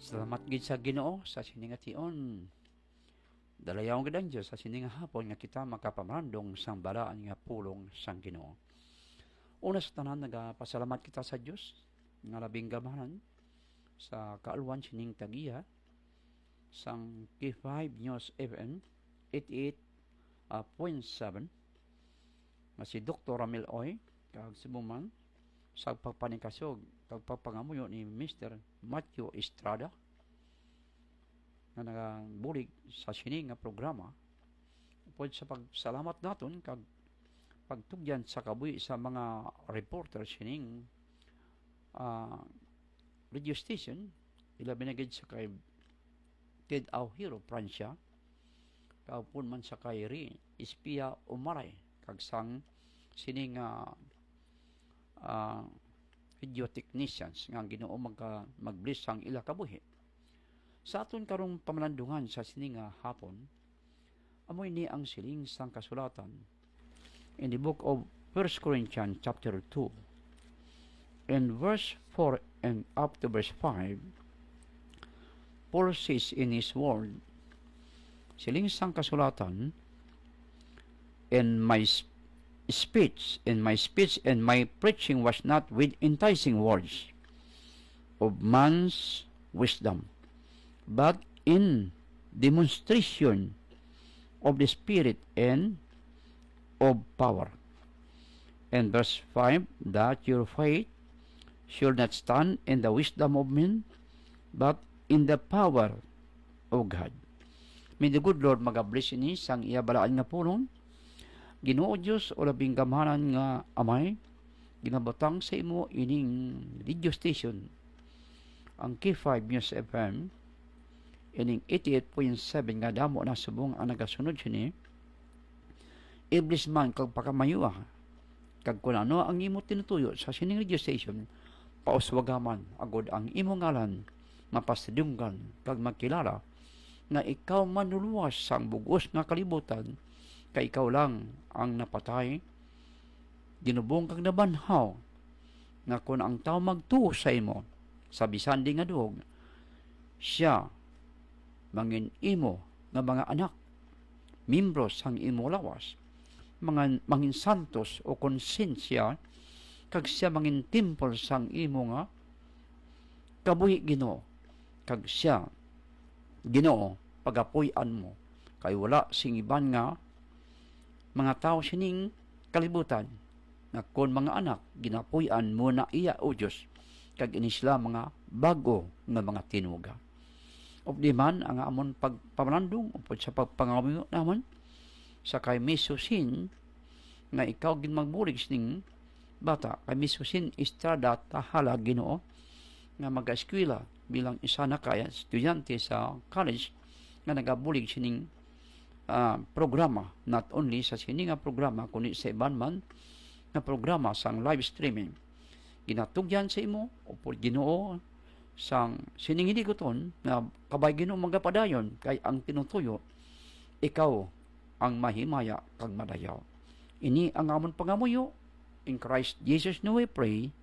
Salamat gid sa Ginoo sa siningation. Dalayawon gid ang Dios sa sining hapon nga kita makapamandong sang balaan nga pulong sang Ginoo. Una sa tanan nagapasalamat kita sa Dios nga labing gamahan sa kaalwan sining tagiya sang K5 News FM 88.7 nga si Dr. Ramil Oy kag sibuman sa pagpanikasog kag pagpangamuyo ni Mr. Matthew Estrada nga nagabulig sa sini nga programa upod sa pagsalamat naton kag pagtugyan sa kabuhi sa mga reporter sining radio station ilabi na gid sa kay Ted Auhiro Prancia kaupon man sa kay Ri Espia Umaray kag sang sining video technicians nga Ginoo mag-bless ang ila kabuhi. Sa aton karong pamalandungan sa sininga hapon, amoy ni ang siling sang kasulatan in the book of 1 Corinthians chapter 2 in verse 4 and up to verse 5. Paul says in his word, siling sang kasulatan, in my speech and my preaching was not with enticing words of man's wisdom, but in demonstration of the Spirit and of power. And verse 5, that your faith should not stand in the wisdom of men, but in the power of God. May the good Lord mag-bless ini sang iya balaan nga pulong. Ginoo Dios o labing gamahanan nga amay, ginabatang sa imo ining radio station ang K5 News FM ining 88.7 nga damo na subong ang nagasunod sini. Iblis man kag pakamayuha kag kun ano ang imo tinutuyo sa sining radio station, pauswagaman agod ang imo ngalan mapasidunggan kag magkilala nga ikaw manuluwas sang bugos nga kalibutan kay ikaw lang ang napatay, ginubong kag nabanhaw nga kung ang tao magtuo sa imo sa bisan di nga duog, siya mangin imo nga mga anak, membro sang imo lawas, mangin santos o konsensya, kag siya mangin temple sang imo nga kabuhi Ginoo, kag siya Ginoo pagapuy-an mo, kay wala sing iban nga mga tao sining kalibutan nga kon mga anak ginapuy-an mo na iya o Diyos kag inisla mga bago nga mga tinuga. Of di man ang amon pagpamalandong upod sa pagpangamuyo naman sa kay Misusin nga ikaw ginmagbulig sining bata kay Misusin Estrada Tahala Ginoo nga mag-eskwela bilang isa na kaya estudyante sa college nga nagabulig sining programa, not only sa sini nga programa kundi sa iban man nga programa sang live streaming. Ginatugyan sa imo upod Ginoo sang sining hindi guton nga kabay Ginoo magapadayon kay ang tinutuyo ikaw ang mahimaya kag madayaw. Ini ang amon pangamuyo in Christ Jesus no we pray.